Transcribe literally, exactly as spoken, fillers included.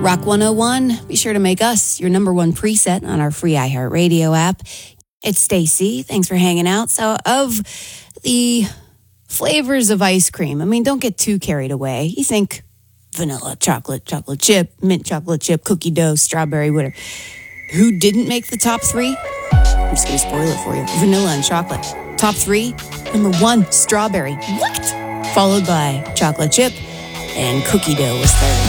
Rock one oh one, be sure to make us your number one preset on our free iHeartRadio app. It's Stacy. Thanks for hanging out. So, of the flavors of ice cream, I mean, don't get too carried away. You think vanilla, chocolate, chocolate chip, mint chocolate chip, cookie dough, strawberry, whatever. Who didn't make the top three? I'm just going to spoil it for you. Vanilla and chocolate. Top three, number one, strawberry. What? Followed by chocolate chip, and cookie dough was third.